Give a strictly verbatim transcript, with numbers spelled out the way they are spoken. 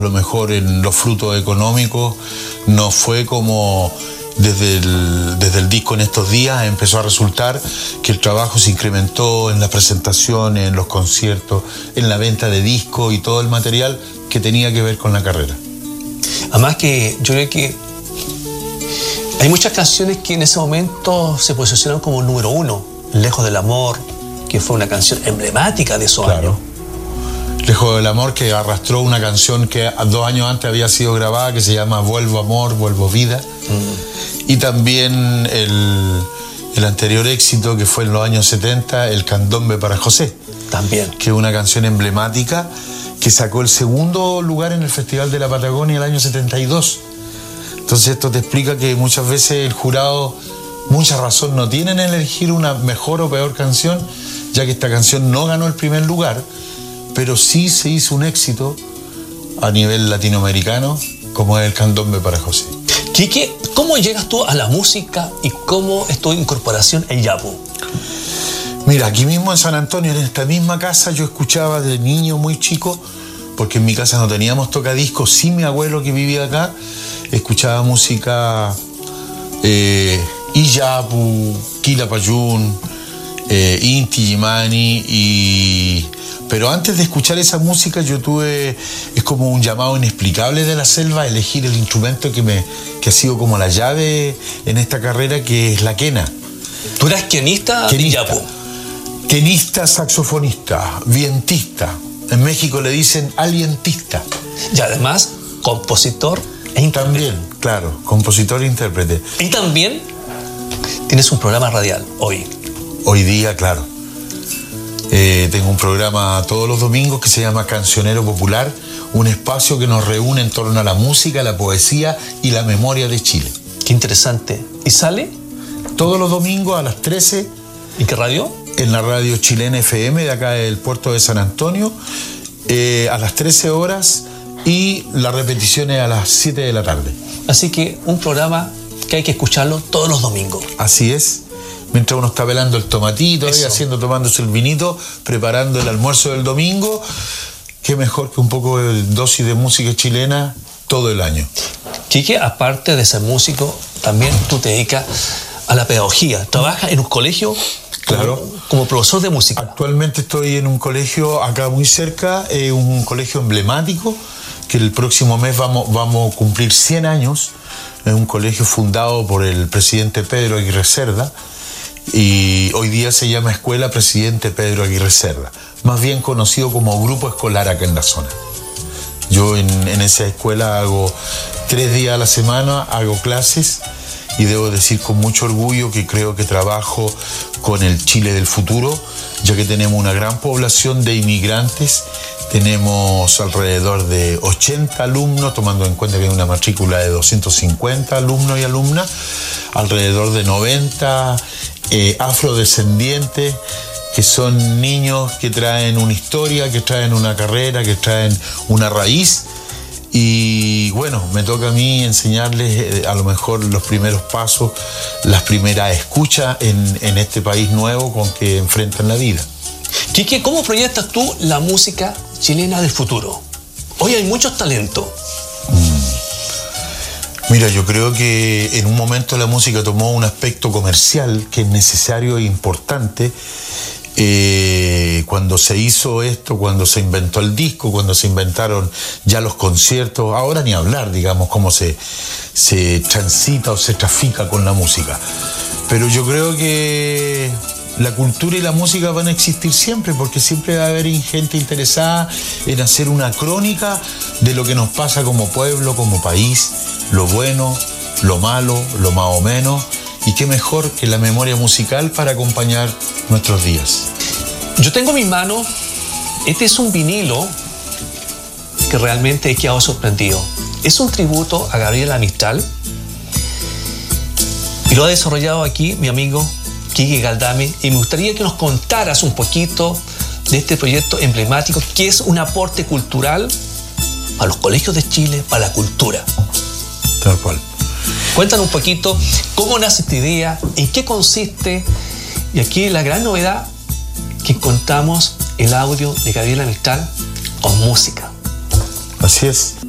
A lo mejor en los frutos económicos no fue como desde el, desde el disco en estos días empezó a resultar que el trabajo se incrementó en las presentaciones, en los conciertos, en la venta de discos y todo el material que tenía que ver con la carrera. Además que yo creo que hay muchas canciones que en ese momento se posicionaron como número uno. Lejos del amor, que fue una canción emblemática de esos Claro. años. Lejos del amor, que arrastró una canción que dos años antes había sido grabada, que se llama Vuelvo Amor, Vuelvo Vida. Mm. Y también el, el anterior éxito, que fue en los años setenta, El Candombe para José. También. Que es una canción emblemática que sacó el segundo lugar en el Festival de la Patagonia el año setenta y dos. Entonces esto te explica que muchas veces el jurado, mucha razón no tiene en elegir una mejor o peor canción, ya que esta canción no ganó el primer lugar, pero sí se hizo un éxito a nivel latinoamericano, como es El Candombe para José. Quique, ¿cómo llegas tú a la música y cómo es tu incorporación en Yapu? Mira, aquí mismo en San Antonio, en esta misma casa, yo escuchaba de niño muy chico, porque en mi casa no teníamos tocadiscos, sí mi abuelo que vivía acá, escuchaba música eh, Iyapu, Quilapayún, eh, Inti Illimani, y... pero antes de escuchar esa música yo tuve, es como un llamado inexplicable de la selva, elegir el instrumento que, me, que ha sido como la llave en esta carrera, que es la quena. ¿Tú eras quenista de Yapu? Quenista, saxofonista, vientista. En México le dicen alientista. Y además, compositor e intérprete. También, claro, compositor e intérprete. Y también tienes un programa radial hoy. Hoy día, claro. Eh, tengo un programa todos los domingos que se llama Cancionero Popular, un espacio que nos reúne en torno a la música, la poesía y la memoria de Chile. Qué interesante. ¿Y sale? Todos los domingos a las trece. ¿En qué radio? En la radio Chilena F M de acá del puerto de San Antonio, eh, a las trece horas, y la repetición es a las siete de la tarde. Así que un programa que hay que escucharlo todos los domingos. Así es. Mientras uno está pelando el tomatito, y haciendo, tomándose el vinito, preparando el almuerzo del domingo, qué mejor que un poco de dosis de música chilena todo el año. Quique, aparte de ser músico, también tú te dedicas a la pedagogía. ¿Trabajas en un colegio? Claro. Como, como profesor de música. Actualmente estoy en un colegio acá muy cerca, eh, un colegio emblemático, que el próximo mes vamos, vamos a cumplir cien años. Es un colegio fundado por el presidente Pedro Aguirre Cerda, y hoy día se llama Escuela Presidente Pedro Aguirre Cerda, más bien conocido como grupo escolar acá en la zona. Yo en, en esa escuela hago tres días a la semana, hago clases, y debo decir con mucho orgullo que creo que trabajo con el Chile del futuro, ya que tenemos una gran población de inmigrantes. Tenemos alrededor de ochenta alumnos, tomando en cuenta que hay una matrícula de doscientos cincuenta alumnos y alumnas, alrededor de noventa eh, afrodescendientes, que son niños que traen una historia, que traen una carrera, que traen una raíz. Y bueno, me toca a mí enseñarles eh, a lo mejor los primeros pasos, las primeras escuchas en, en este país nuevo con que enfrentan la vida. Quique, ¿cómo proyectas tú la música chilena del futuro? Hoy hay muchos talentos. Mm. Mira, yo creo que en un momento la música tomó un aspecto comercial que es necesario e importante. Eh, cuando se hizo esto, cuando se inventó el disco, cuando se inventaron ya los conciertos, ahora ni hablar, digamos, cómo se, se transita o se trafica con la música. Pero yo creo que la cultura y la música van a existir siempre, porque siempre va a haber gente interesada en hacer una crónica de lo que nos pasa como pueblo, como país, lo bueno, lo malo, lo más o menos. Y qué mejor que la memoria musical para acompañar nuestros días. Yo tengo en mi mano, este es un vinilo que realmente he quedado sorprendido. Es un tributo a Gabriela Mistral y lo ha desarrollado aquí mi amigo Quique Galdame, y me gustaría que nos contaras un poquito de este proyecto emblemático que es un aporte cultural para los colegios de Chile, para la cultura. Tal cual. Cuéntanos un poquito cómo nace esta idea, en qué consiste, y aquí la gran novedad que encontramos el audio de Gabriela Mistral con música. Así es.